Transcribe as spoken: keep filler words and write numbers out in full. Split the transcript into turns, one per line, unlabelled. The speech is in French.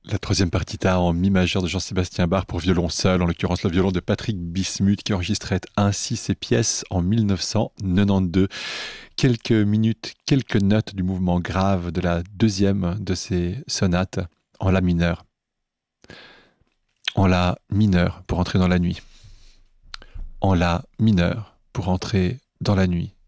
La troisième partita en mi majeur de Jean-Sébastien Bach pour violon seul, en l'occurrence le violon de Patrick Bismuth qui enregistrait ainsi ses pièces en mille neuf cent quatre-vingt-douze. Quelques minutes, quelques notes du mouvement grave de la deuxième de ces sonates en la mineur. En la mineur pour entrer dans la nuit. En la mineur pour entrer dans la nuit.